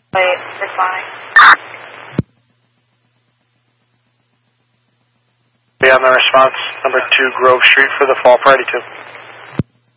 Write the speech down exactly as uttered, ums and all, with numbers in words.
Wait, responding. Be on the response, number two Grove Street for the fall party two.